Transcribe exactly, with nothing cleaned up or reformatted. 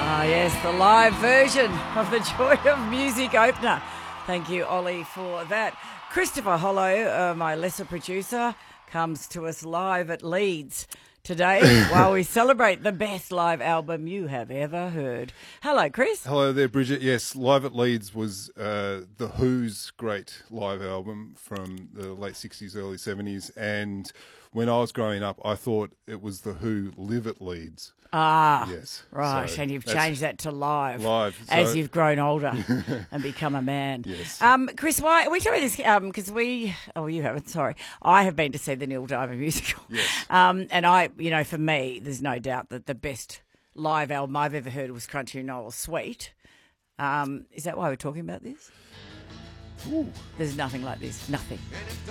Ah, yes, the live version of the Joy of Music opener. Thank you, Ollie, for that. Christopher Hollow, uh, my lesser producer, comes to us live at Leeds today while we celebrate the best live album you have ever heard. Hello, Chris. Hello there, Bridget. Yes, Live at Leeds was uh, The Who's great live album from the late sixties, early seventies. And when I was growing up, I thought it was The Who Live at Leeds. Ah, yes. right. So and you've that's changed that to live, live, as so- you've grown older and become a man. Yes. Um, Chris, why we talking about this? Because we, oh, you haven't. Sorry, I have been to see the Neil Diamond musical. Yes. Um, and I, you know, for me, there's no doubt that the best live album I've ever heard was Crunchy Noel Sweet. Um, is that why we're talking about this? Ooh. There's nothing like this. Nothing.